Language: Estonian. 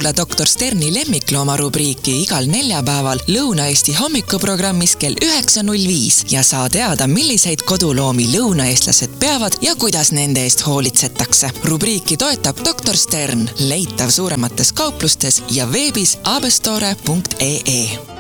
kuula Dr. Sterni lemmiklooma rubriiki igal neljapäeval Lõuna-Eesti hommikuprogrammis kell 9.05 ja saa teada, milliseid koduloomi lõunaeestlased peavad ja kuidas nende eest hoolitsetakse. Rubriiki toetab Dr. Stern, leitav suuremates kauplustes ja veebis abestore.ee.